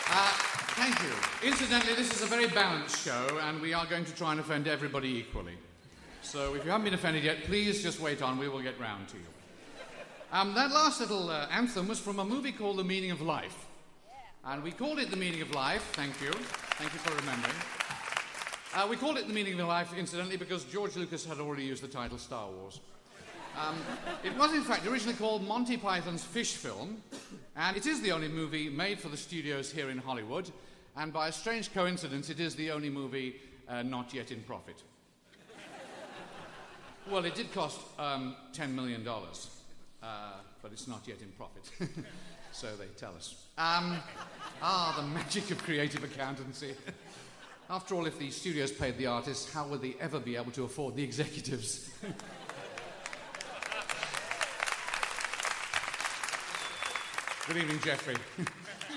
Thank you. Incidentally, this is a very balanced show, and we are going to try and offend everybody equally. So if you haven't been offended yet, please just wait on. We will get round to you. That last little anthem was from a movie called The Meaning of Life. And we called it The Meaning of Life. Thank you. Thank you for remembering. We called it The Meaning of Life, incidentally, because George Lucas had already used the title Star Wars. It was, in fact, originally called Monty Python's Fish Film, and it is the only movie made for the studios here in Hollywood, and by a strange coincidence, it is the only movie not yet in profit. Well, it did cost $10 million, but it's not yet in profit, so they tell us. The magic of creative accountancy. After all, if the studios paid the artists, how would they ever be able to afford the executives? Good evening, Jeffrey.